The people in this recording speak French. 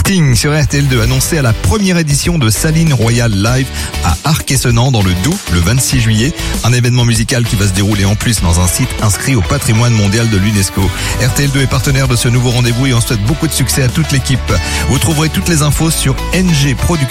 Sting sur RTL2, annoncé à la première édition de Saline Royal Live à Arc-et-Senans dans le Doubs le 26 juillet. Un événement musical qui va se dérouler en plus dans un site inscrit au patrimoine mondial de l'UNESCO. RTL2 est partenaire de ce nouveau rendez-vous et on souhaite beaucoup de succès à toute l'équipe. Vous trouverez toutes les infos sur NG Productions.